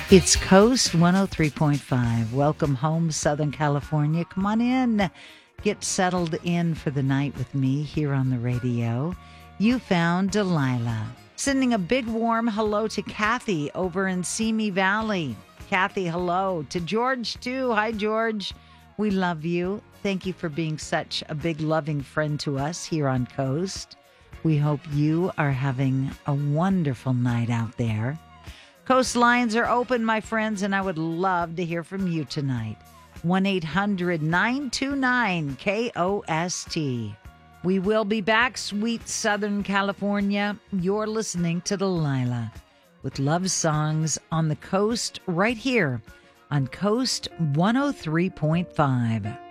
It's Coast 103.5. Welcome home, Southern California. Come on in. Get settled in for the night with me here on the radio. You found Delilah. Sending a big warm hello to Kathy over in Simi Valley. Kathy, hello. To George, too. Hi, George. We love you. Thank you for being such a big loving friend to us here on Coast. We hope you are having a wonderful night out there. Coast lines are open, my friends, and I would love to hear from you tonight. 1-800-929-KOST. We will be back, sweet Southern California. You're listening to Delilah with love songs on the coast right here on Coast 103.5.